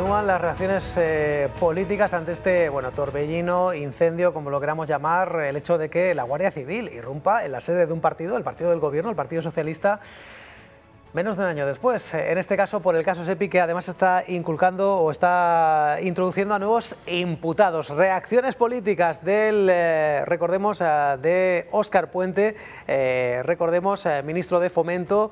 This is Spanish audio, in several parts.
Continúan las reacciones políticas ante este torbellino, incendio, como lo queramos llamar, el hecho de que la Guardia Civil irrumpa en la sede de un partido, el partido del gobierno, el Partido Socialista, menos de un año después. En este caso, por el caso SEPI, que además está inculcando o está introduciendo a nuevos imputados. Reacciones políticas del, recordemos, de Óscar Puente, recordemos, ministro de Fomento,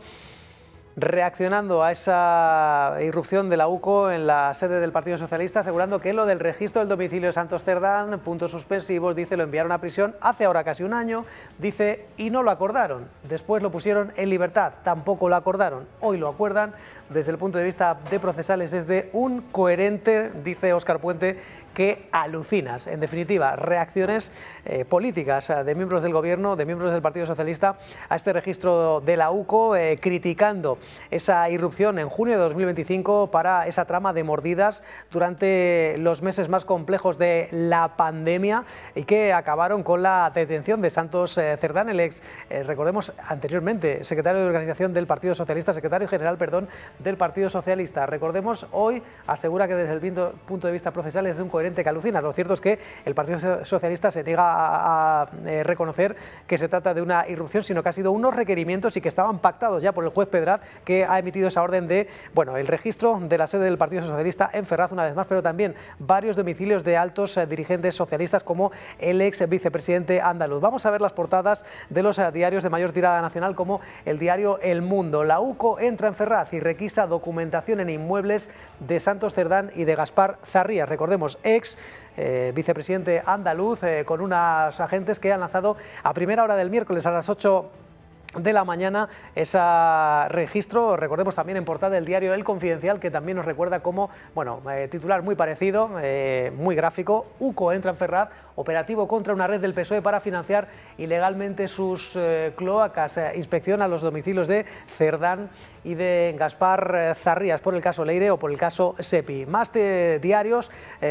reaccionando a esa irrupción de la UCO en la sede del Partido Socialista, asegurando que lo del registro del domicilio de Santos Cerdán, puntos suspensivos, dice, lo enviaron a prisión hace ahora casi un año, dice, y no lo acordaron. Después lo pusieron en libertad, tampoco lo acordaron. Hoy lo acuerdan. Desde el punto de vista de procesales es de un coherente, dice Óscar Puente, que alucinas. En definitiva, reacciones políticas de miembros del gobierno, de miembros del Partido Socialista a este registro de la UCO, criticando esa irrupción en junio de 2025 para esa trama de mordidas durante los meses más complejos de la pandemia y que acabaron con la detención de Santos Cerdán, el ex, recordemos, anteriormente secretario de Organización del Partido Socialista, secretario general, perdón, del Partido Socialista. Recordemos, hoy asegura que desde el punto de vista procesal es de un coherente que alucina. Lo cierto es que el Partido Socialista se niega a reconocer que se trata de una irrupción, sino que ha sido unos requerimientos y que estaban pactados ya por el juez Pedraz, que ha emitido esa orden de, el registro de la sede del Partido Socialista en Ferraz una vez más, pero también varios domicilios de altos dirigentes socialistas como el ex vicepresidente andaluz. Vamos a ver las portadas de los diarios de mayor tirada nacional, como el diario El Mundo. La UCO entra en Ferraz y requisa documentación en inmuebles de Santos Cerdán y de Gaspar Zarrías. Recordemos, ex vicepresidente andaluz, con unos agentes que han lanzado a primera hora del miércoles a las 8 de la mañana ese registro. Recordemos también en portada del diario El Confidencial, que también nos recuerda como, titular muy parecido, muy gráfico: UCO entra en Ferraz, operativo contra una red del PSOE para financiar ilegalmente sus cloacas. Inspección a los domicilios de Cerdán y de Gaspar Zarrías por el caso Leire o por el caso SEPI. Más de diarios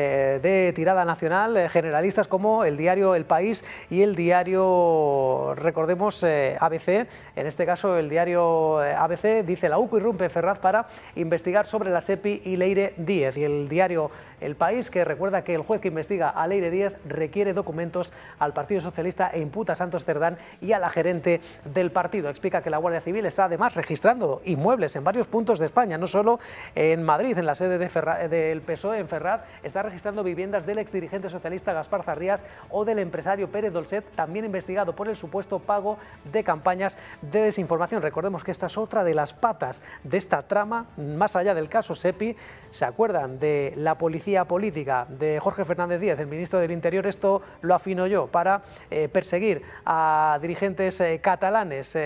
de tirada nacional, generalistas, como el diario El País y el diario, recordemos, ABC. En este caso, el diario ABC dice: la UCO irrumpe en Ferraz para investigar sobre la SEPI y Leire Díez. Y el diario El País, que recuerda que el juez que investiga a Leire Díez requiere documentos al Partido Socialista e imputa a Santos Cerdán y a la gerente del partido. Explica que la Guardia Civil está además registrando inmuebles en varios puntos de España, no solo en Madrid, en la sede del PSOE en Ferraz. Está registrando viviendas del exdirigente socialista Gaspar Zarrías o del empresario Pérez Dolcet, también investigado por el supuesto pago de campañas de desinformación. Recordemos que esta es otra de las patas de esta trama, más allá del caso SEPI. ¿Se acuerdan de la policía política de Jorge Fernández Díaz, el ministro del Interior? Esto lo afino yo, para perseguir a dirigentes catalanes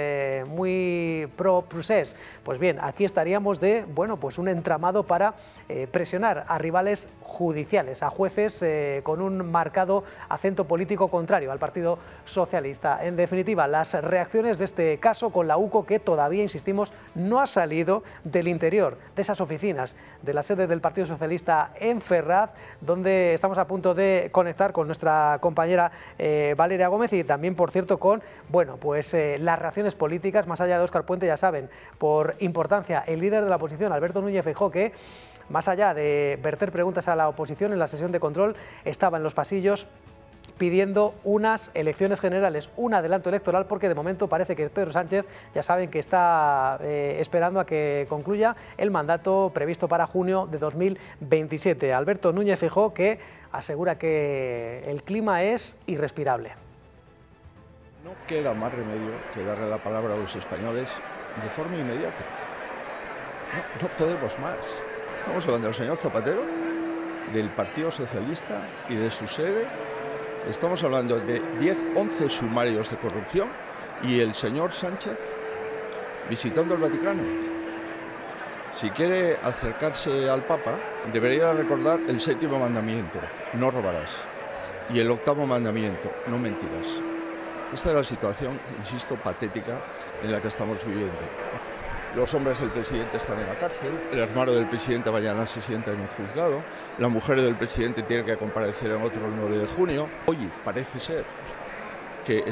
muy pro-procés. Pues bien, aquí estaríamos de, un entramado para presionar a rivales judiciales, a jueces con un marcado acento político contrario al Partido Socialista. En definitiva, las reacciones de este caso con la UCO, que todavía, insistimos, no ha salido del interior de esas oficinas de la sede del Partido Socialista en Ferraz, donde estamos a punto de conectar con nuestra compañera Valeria Gómez, y también, por cierto, con las reacciones políticas, más allá de Óscar Puente. Ya saben, por importancia, el líder de la oposición, Alberto Núñez Feijóo, que más allá de verter preguntas a la oposición en la sesión de control, estaba en los pasillos pidiendo unas elecciones generales, un adelanto electoral, porque de momento parece que Pedro Sánchez, ya saben que está esperando a que concluya el mandato previsto para junio de 2027. Alberto Núñez Feijóo, que asegura que el clima es irrespirable. No queda más remedio que darle la palabra a los españoles de forma inmediata. No podemos más. Estamos hablando del señor Zapatero, del Partido Socialista y de su sede. Estamos hablando de 11 sumarios de corrupción y el señor Sánchez visitando el Vaticano. Si quiere acercarse al Papa, debería recordar el 7º mandamiento: no robarás, y el 8º mandamiento: no mentirás. Esta es la situación, insisto, patética en la que estamos viviendo. Los hombres del presidente están en la cárcel, el hermano del presidente mañana se sienta en un juzgado, la mujer del presidente tiene que comparecer en otro el 9 de junio. Oye, parece ser que